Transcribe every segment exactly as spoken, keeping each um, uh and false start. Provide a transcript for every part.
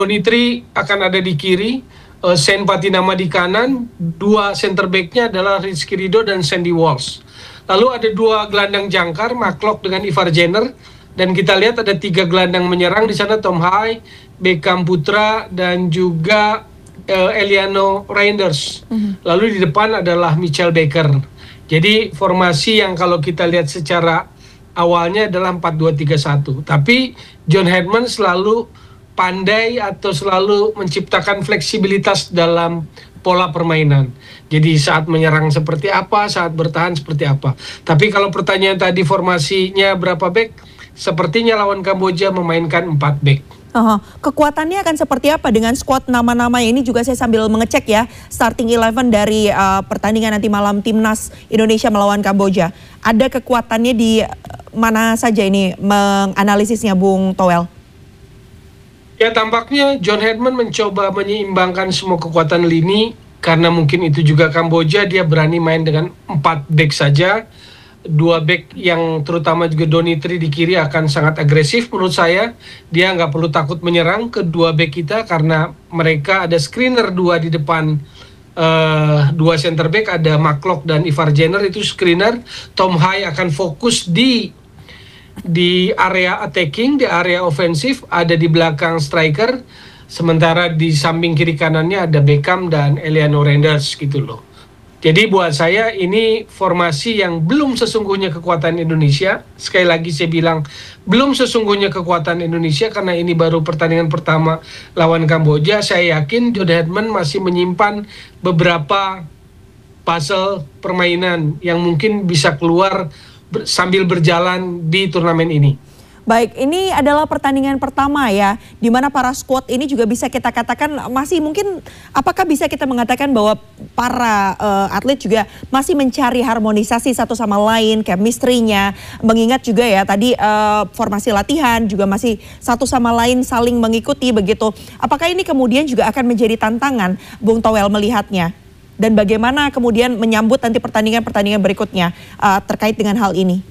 Donitri akan ada di kiri, uh, Sen Patinama di kanan, dua center back-nya adalah Rizky Ridho dan Sandy Walsh. Lalu ada dua gelandang jangkar, McLeod dengan Ivar Jenner, dan kita lihat ada tiga gelandang menyerang di sana, Tom Hai, Beckham Putra, dan juga uh, Eliano Reinders. Mm-hmm. Lalu di depan adalah Mitchell Baker. Jadi formasi yang kalau kita lihat secara awalnya adalah empat dua tiga satu. Tapi John Herdman selalu pandai atau selalu menciptakan fleksibilitas dalam pola permainan. Jadi saat menyerang seperti apa, saat bertahan seperti apa. Tapi kalau pertanyaan tadi formasinya berapa back, sepertinya lawan Kamboja memainkan empat back. Uh-huh. Kekuatannya akan seperti apa dengan skuad nama-nama ini? Juga saya sambil mengecek ya starting eleven dari uh, pertandingan nanti malam timnas Indonesia melawan Kamboja. Ada kekuatannya di mana saja ini menganalisisnya, Bung Towel? Ya, tampaknya John Herdman mencoba menyeimbangkan semua kekuatan lini, karena mungkin itu juga Kamboja, dia berani main dengan empat back saja. Dua back yang terutama juga Donitri di kiri akan sangat agresif menurut saya. Dia nggak perlu takut menyerang kedua back kita karena mereka ada screener dua di depan. Uh, dua center back ada McLeod dan Ivar Jenner, itu screener. Tom Hai akan fokus di di area attacking, di area ofensif, ada di belakang striker. Sementara di samping kiri kanannya ada Beckham dan Eliano Reinders gitu loh. Jadi buat saya ini formasi yang belum sesungguhnya kekuatan Indonesia. Sekali lagi saya bilang belum sesungguhnya kekuatan Indonesia karena ini baru pertandingan pertama lawan Kamboja. Saya yakin John Herdman masih menyimpan beberapa puzzle permainan yang mungkin bisa keluar ber- sambil berjalan di turnamen ini. Baik, ini adalah pertandingan pertama ya, di mana para squad ini juga bisa kita katakan masih mungkin, apakah bisa kita mengatakan bahwa para uh, atlet juga masih mencari harmonisasi satu sama lain, chemistry-nya, mengingat juga ya tadi uh, formasi latihan juga masih satu sama lain saling mengikuti begitu. Apakah ini kemudian juga akan menjadi tantangan, Bung Towel melihatnya? Dan bagaimana kemudian menyambut nanti pertandingan-pertandingan berikutnya uh, terkait dengan hal ini?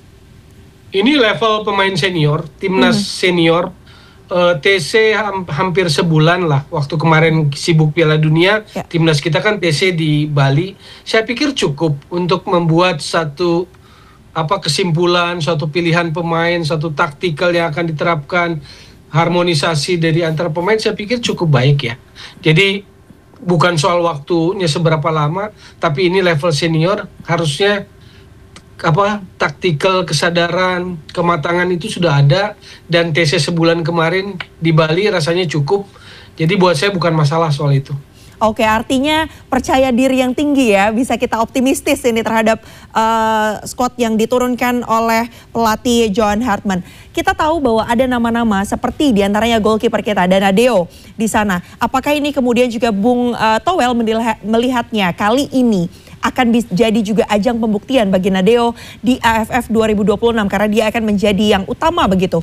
Ini level pemain senior, timnas hmm. senior, uh, T C ha- hampir sebulan lah. Waktu kemarin sibuk Piala Dunia, ya. Timnas kita kan T C di Bali. Saya pikir cukup untuk membuat satu apa kesimpulan, suatu pilihan pemain, satu taktikal yang akan diterapkan, harmonisasi dari antara pemain. Saya pikir cukup baik ya. Jadi bukan soal waktunya seberapa lama, tapi ini level senior harusnya apa taktikal, kesadaran, kematangan itu sudah ada, dan T C sebulan kemarin di Bali rasanya cukup. Jadi buat saya bukan masalah soal itu. Oke, artinya percaya diri yang tinggi ya, bisa kita optimistis ini terhadap uh, squad yang diturunkan oleh pelatih John Herdman. Kita tahu bahwa ada nama-nama seperti diantaranya goalkeeper kita Danadeo di sana. Apakah ini kemudian juga Bung uh, Towel melihatnya kali ini akan jadi juga ajang pembuktian bagi Nadeo di A F F dua ribu dua puluh enam karena dia akan menjadi yang utama begitu?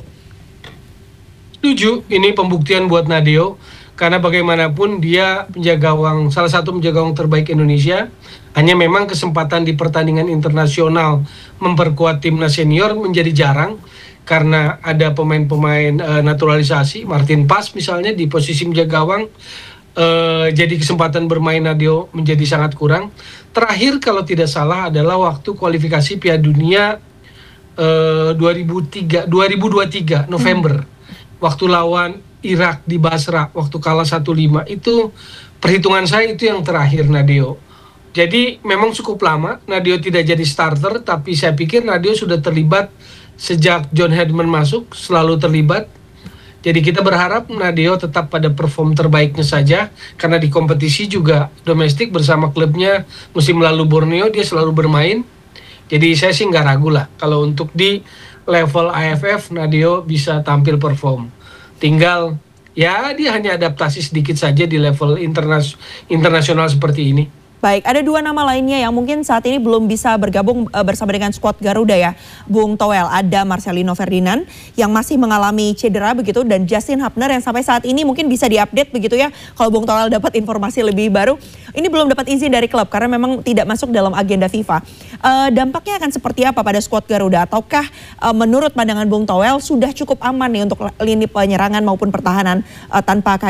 Setuju, ini pembuktian buat Nadeo karena bagaimanapun dia penjaga gawang, salah satu penjaga gawang terbaik Indonesia. Hanya memang kesempatan di pertandingan internasional memperkuat timnas senior menjadi jarang karena ada pemain-pemain uh, naturalisasi, Martin Pas misalnya di posisi penjaga gawang. Uh, jadi kesempatan bermain Nadeo menjadi sangat kurang. Terakhir kalau tidak salah adalah waktu kualifikasi Piala Dunia uh, dua ribu tiga, dua ribu dua puluh tiga November, hmm. waktu lawan Irak di Basra, waktu kalah satu lima, itu perhitungan saya itu yang terakhir Nadeo. Jadi memang cukup lama Nadeo tidak jadi starter, tapi saya pikir Nadeo sudah terlibat sejak John Herdman masuk, selalu terlibat. Jadi kita berharap Nadeo tetap pada perform terbaiknya saja, karena di kompetisi juga domestik bersama klubnya musim lalu Borneo dia selalu bermain. Jadi saya sih nggak ragu lah kalau untuk di level A F F Nadeo bisa tampil perform. Tinggal ya dia hanya adaptasi sedikit saja di level internas- internasional seperti ini. Baik, ada dua nama lainnya yang mungkin saat ini belum bisa bergabung uh, bersama dengan skuad Garuda ya, Bung Toel. Ada Marcelino Ferdinand yang masih mengalami cedera begitu, dan Justin Hubner yang sampai saat ini mungkin bisa diupdate begitu ya. Kalau Bung Toel dapat informasi lebih baru, ini belum dapat izin dari klub karena memang tidak masuk dalam agenda FIFA. Uh, dampaknya akan seperti apa pada skuad Garuda? Ataukah uh, menurut pandangan Bung Toel sudah cukup aman nih untuk lini penyerangan maupun pertahanan uh, tanpa